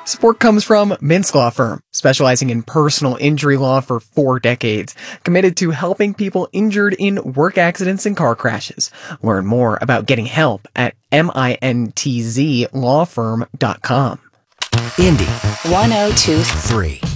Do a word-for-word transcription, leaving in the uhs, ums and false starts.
Support comes from Mintz Law Firm, specializing in personal injury law for four decades, committed to helping people injured in work accidents and car crashes. Learn more about getting help at mintz law firm dot com. Indy one oh two three.